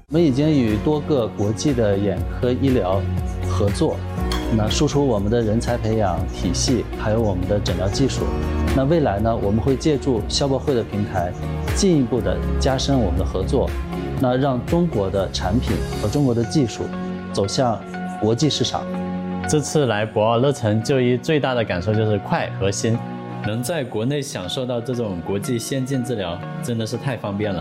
我们已经与多个国际的眼科医疗合作，那输出我们的人才培养体系，还有我们的诊疗技术。那未来呢，我们会借助消博会的平台，进一步的加深我们的合作，那让中国的产品和中国的技术走向国际市场。 这次来博鳌乐城就医最大的感受就是快和新，能在国内享受到这种国际先进治疗，真的是太方便了。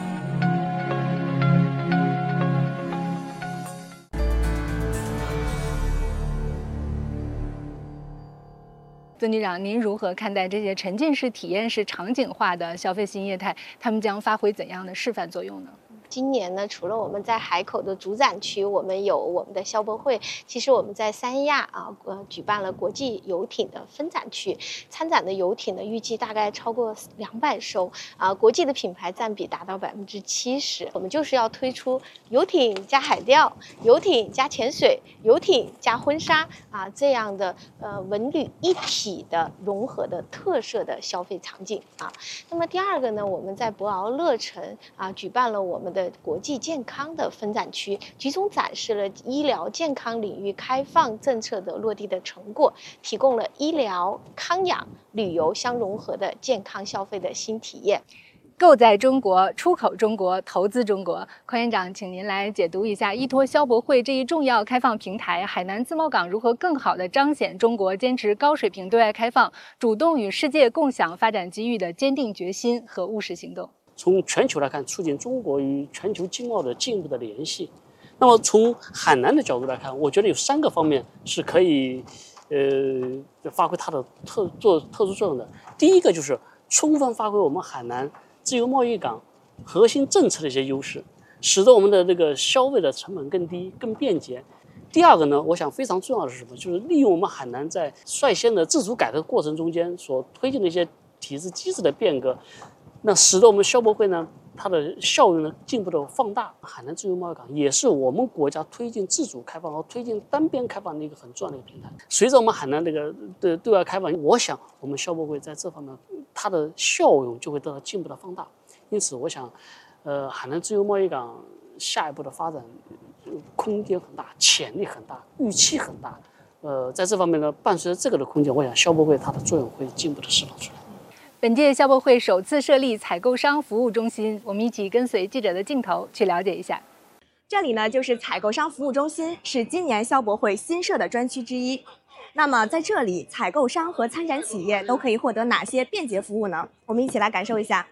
孙局长，您如何看待这些沉浸式、体验式、场景化的消费新业态？它们将发挥怎样的示范作用呢？ 今年呢，除了我们在海口的主展区，我们有我们的消博会，其实我们在三亚举办了国际游艇的分展区，参展的游艇呢，预计大概超过200艘，国际的品牌占比达到70%。我们就是要推出游艇加海钓、游艇加潜水、游艇加婚纱这样的文旅一体的融合的特色的消费场景那么第二个呢，我们在博鳌乐城举办了我们的国际健康的分展区，集中展示了医疗健康领域开放政策的落地的成果，提供了医疗、康养、旅游相融合的健康消费的新体验。 购在中国，出口中国，投资中国。匡院长，请您来解读一下，依托消博会这一重要开放平台，海南自贸港如何更好地彰显中国坚持高水平对外开放、主动与世界共享发展机遇的坚定决心和务实行动。 从全球来看，促进中国与全球经贸的进一步的联系。那么从海南的角度来看，我觉得有3个方面是可以发挥它的特殊作用的。第一个就是充分发挥我们海南自由贸易港核心政策的一些优势，使得我们的这个消费的成本更低、更便捷。第二个呢，我想非常重要的是什么？就是利用我们海南在率先的自主改革过程中间所推进的一些体制机制的变革，那使得我们消博会呢，它的效用呢进一步的放大。海南自由贸易港也是我们国家推进自主开放和推进单边开放的一个很重要的一个平台。随着我们海南这个的对外开放，我想我们消博会在这方面它的效用就会得到进一步的放大。因此，我想，海南自由贸易港下一步的发展空间很大，潜力很大，预期很大。在这方面呢，伴随着这个的空间，我想消博会它的作用会进一步的释放出来。 本届消博会首次设立采购商服务中心，我们一起跟随记者的镜头去了解一下。 这里呢就是采购商服务中心，是今年消博会新设的专区之一。那么在这里，采购商和参展企业都可以获得哪些便捷服务呢？我们一起来感受一下。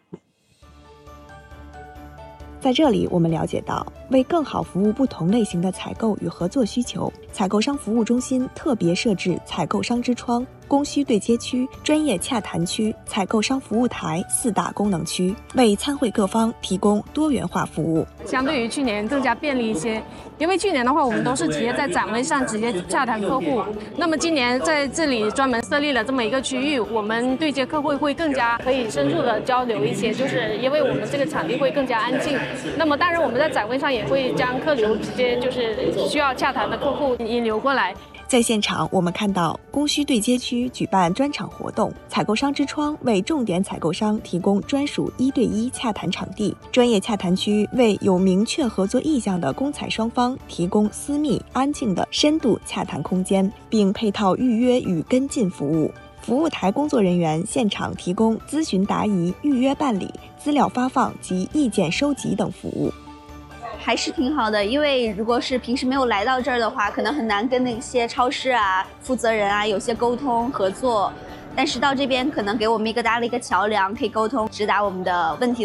在这里，我们了解到，为更好服务不同类型的采购与合作需求，采购商服务中心特别设置采购商之窗、供需对接区、专业洽谈区、采购商服务台4大功能区，为参会各方提供多元化服务。 相对于去年更加便利一些，因为去年的话，我们都是直接在展位上直接洽谈客户，那么今年在这里专门设立了这么一个区域，我们对接客户会更加可以深入的交流一些，就是因为我们这个场地会更加安静。那么当然我们在展位上也会将客流直接就是需要洽谈的客户引流过来。 在现场，我们看到供需对接区举办专场活动，采购商之窗为重点采购商提供专属1对1洽谈场地，专业洽谈区为有明确合作意向的供采双方提供私密、安静的深度洽谈空间，并配套预约与跟进服务。服务台工作人员现场提供咨询答疑、预约办理、资料发放及意见收集等服务。 还是挺好的，因为如果是平时没有来到这儿的话，可能很难跟那些超市负责人有些沟通合作，但是到这边可能给我们搭了一个桥梁，可以沟通，直达我们的问题。